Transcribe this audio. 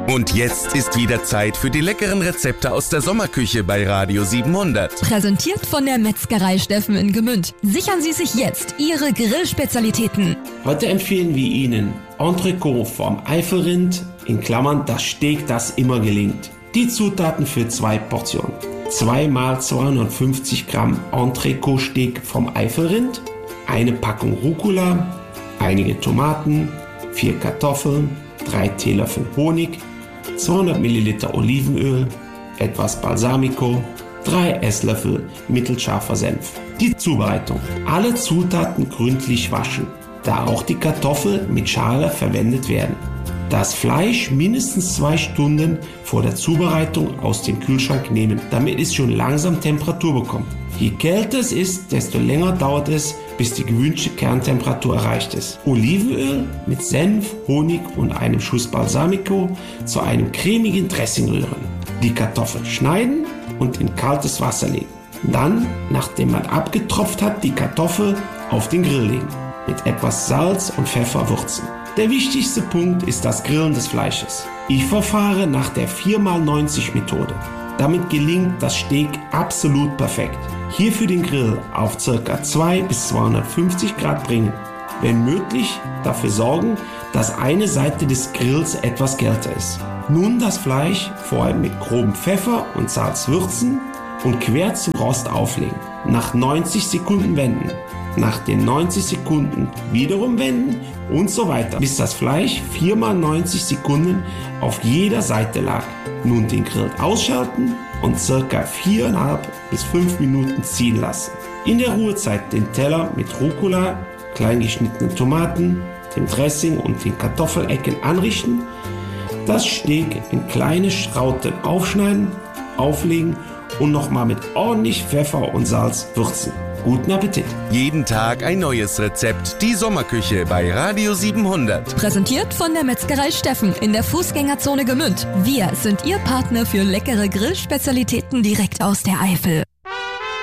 Und jetzt ist wieder Zeit für die leckeren Rezepte aus der Sommerküche bei Radio 700. Präsentiert von der Metzgerei Steffen in Gmünd. Sichern Sie sich jetzt Ihre Grillspezialitäten. Heute empfehlen wir Ihnen Entrecot vom Eifelrind, in Klammern das Steak, das immer gelingt. Die Zutaten für 2 Portionen. 2 mal 250 Gramm Entrecot-Steak vom Eifelrind, eine Packung Rucola, einige Tomaten, 4 Kartoffeln, 3 Teelöffel Honig, 200 Milliliter Olivenöl, etwas Balsamico, 3 Esslöffel mittelscharfer Senf. Die Zubereitung. Alle Zutaten gründlich waschen, da auch die Kartoffeln mit Schale verwendet werden. Das Fleisch mindestens 2 Stunden vor der Zubereitung aus dem Kühlschrank nehmen, damit es schon langsam Temperatur bekommt. Je kälter es ist, desto länger dauert es, bis die gewünschte Kerntemperatur erreicht ist. Olivenöl mit Senf, Honig und einem Schuss Balsamico zu einem cremigen Dressing rühren. Die Kartoffeln schneiden und in kaltes Wasser legen. Dann, nachdem man abgetropft hat, die Kartoffel auf den Grill legen. Mit etwas Salz und Pfeffer würzen. Der wichtigste Punkt ist das Grillen des Fleisches. Ich verfahre nach der 4x90 Methode. Damit gelingt das Steak absolut perfekt. Hierfür den Grill auf ca. 200 bis 250 Grad bringen. Wenn möglich, dafür sorgen, dass eine Seite des Grills etwas kälter ist. Nun das Fleisch vorher mit grobem Pfeffer und Salz würzen und quer zum Rost auflegen. Nach 90 Sekunden wenden. Nach den 90 Sekunden wiederum wenden und so weiter, bis das Fleisch 4x90 Sekunden auf jeder Seite lag. Nun den Grill ausschalten und ca. 4,5 bis 5 Minuten ziehen lassen. In der Ruhezeit den Teller mit Rucola, klein geschnittenen Tomaten, dem Dressing und den Kartoffelecken anrichten, das Steak in kleine Schrauten aufschneiden, auflegen und nochmal mit ordentlich Pfeffer und Salz würzen. Guten Appetit! Jeden Tag ein neues Rezept. Die Sommerküche bei Radio 700. Präsentiert von der Metzgerei Steffen in der Fußgängerzone Gmünd. Wir sind Ihr Partner für leckere Grillspezialitäten direkt aus der Eifel.